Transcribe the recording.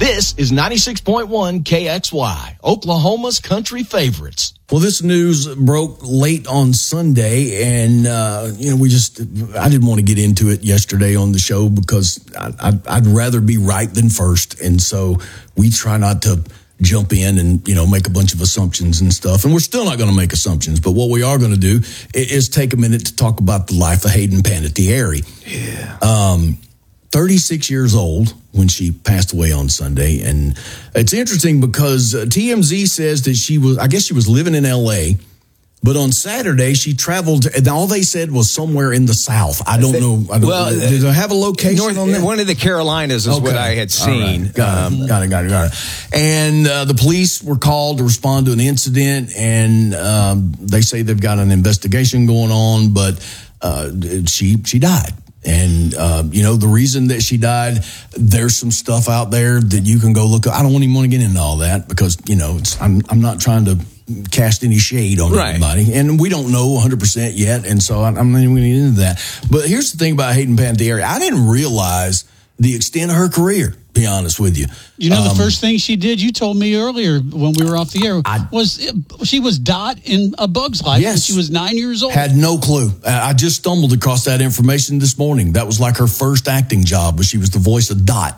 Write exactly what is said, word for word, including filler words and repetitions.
This is ninety-six point one K X Y, Oklahoma's country favorites. Well, this news broke late on Sunday, and, uh, you know, we just, I didn't want to get into it yesterday on the show because I, I, I'd rather be right than first. And so we try not to jump in and, you know, make a bunch of assumptions and stuff. And we're still not going to make assumptions. But what we are going to do is take a minute to talk about the life of Hayden Panettiere. Yeah. Um, thirty-six years old when she passed away on Sunday. And it's interesting because uh, T M Z says that she was, I guess she was living in L A, but on Saturday she traveled, and all they said was somewhere in the South. I don't know. I don't, well, did I have a location North, on that? One of the Carolinas is okay. what I had seen. Right. Got, um, it. got it, got it, got it. And uh, the police were called to respond to an incident, and um, they say they've got an investigation going on, but uh, she she died. And, uh, you know, the reason that she died, there's some stuff out there that you can go look at. I don't even want to get into all that because, you know, it's, I'm I'm not trying to cast any shade on right. anybody. And we don't know one hundred percent yet, and so I'm not even going to get into that. But here's the thing about Hayden Panettiere. I didn't realize the extent of her career, to be honest with you. You know, the Um, first thing she did, you told me earlier when we were off the air, I- was she was Dot in A Bug's Life when Yes. she was nine years old. Had no clue. I just stumbled across that information this morning. That was like her first acting job, but she was the voice of Dot